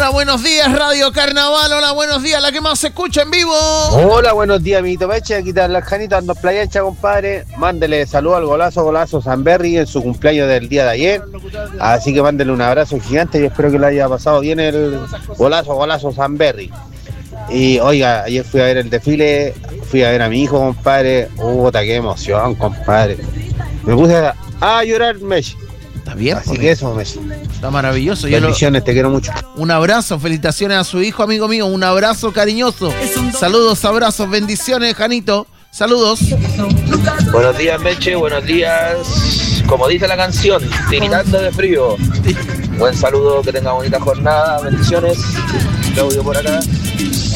Hola, buenos días, Radio Carnaval. Hola, buenos días, la que más se escucha en vivo. Hola, buenos días, amiguito Meche. Aquí está la Janita dando playa ancha, compadre. Mándele saludos al golazo Sanberry en su cumpleaños del día de ayer. Así que mándele un abrazo gigante y espero que le haya pasado bien el golazo Sanberry. Y oiga, ayer fui a ver el desfile, fui a ver a mi hijo, compadre. Qué emoción, compadre. Me puse a llorar, Meche. Está bien. Así que eso, Meche. Está maravilloso. Bendiciones, te quiero mucho. Un abrazo, felicitaciones a su hijo, amigo mío. Un abrazo cariñoso. Saludos, abrazos, bendiciones, Janito. Saludos. Buenos días, Meche, buenos días. Como dice la canción, tiritando de frío. Buen saludo, que tenga bonita jornada, bendiciones. Claudio por acá.